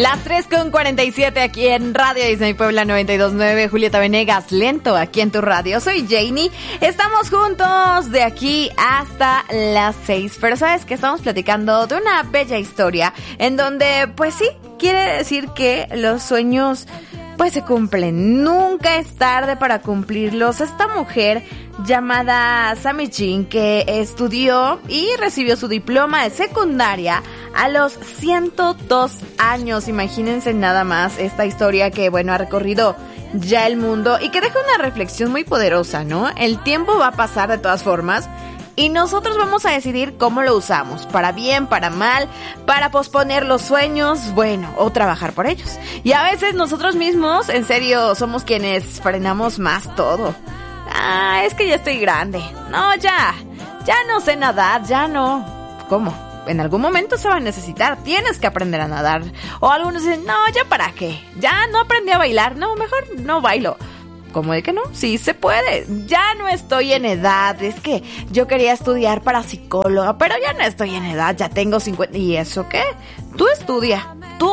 Las 3:47 aquí en Radio Disney Puebla 92.9. Julieta Venegas, lento aquí en tu radio. Soy Janie. Estamos juntos de aquí hasta las 6. Pero sabes que estamos platicando de una bella historia en donde, pues sí, quiere decir que los sueños pues se cumplen. Nunca es tarde para cumplirlos. Esta mujer llamada Sammy Jean, que estudió y recibió su diploma de secundaria a los 102 años. Imagínense nada más esta historia que, bueno, ha recorrido ya el mundo y que deja una reflexión muy poderosa, ¿no? El tiempo va a pasar de todas formas y nosotros vamos a decidir cómo lo usamos, para bien, para mal, para posponer los sueños, bueno, o trabajar por ellos. Y a veces nosotros mismos, en serio, somos quienes frenamos más todo. Es que ya estoy grande. No, ya no sé nadar, ya no. ¿Cómo? En algún momento se va a necesitar, tienes que aprender a nadar. O algunos dicen, no, ¿ya para qué? Ya no aprendí a bailar, no, mejor no bailo. ¿Cómo de que no? Sí se puede. Ya no estoy en edad. Es que yo quería estudiar para psicóloga, pero ya no estoy en edad. Ya tengo 50. ¿Y eso qué? Tú estudia,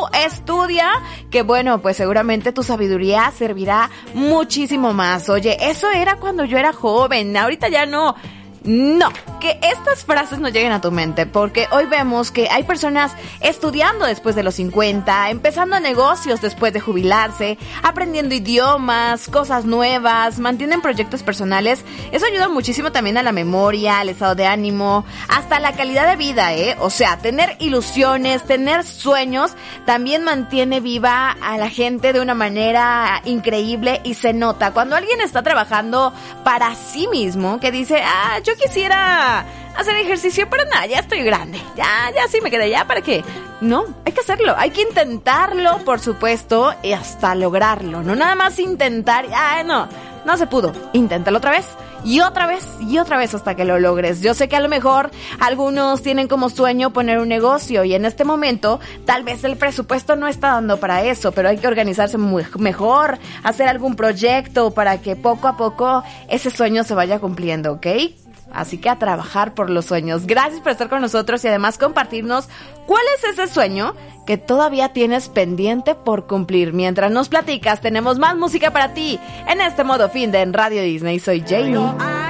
que bueno, pues seguramente tu sabiduría servirá muchísimo más. Oye, eso era cuando yo era joven. Ahorita ya no. No, que estas frases no lleguen a tu mente, porque hoy vemos que hay personas estudiando después de los 50, empezando negocios después de jubilarse, aprendiendo idiomas, cosas nuevas, mantienen proyectos personales. Eso ayuda muchísimo también a la memoria, al estado de ánimo, hasta la calidad de vida, O sea, tener ilusiones, tener sueños, también mantiene viva a la gente de una manera increíble y se nota cuando alguien está trabajando para sí mismo, que dice, yo quisiera hacer ejercicio, pero nada, ya estoy grande, ya sí me quedé, ya para qué. No, hay que hacerlo, hay que intentarlo, por supuesto, y hasta lograrlo, no nada más intentar, no se pudo, inténtalo otra vez. Y otra vez hasta que lo logres. Yo sé que a lo mejor algunos tienen como sueño poner un negocio y en este momento tal vez el presupuesto no está dando para eso, pero hay que organizarse mejor, hacer algún proyecto para que poco a poco ese sueño se vaya cumpliendo, ¿ok? Así que a trabajar por los sueños. Gracias por estar con nosotros y además compartirnos cuál es ese sueño que todavía tienes pendiente por cumplir. Mientras nos platicas, tenemos más música para ti en este modo fin de en Radio Disney. Soy Janie.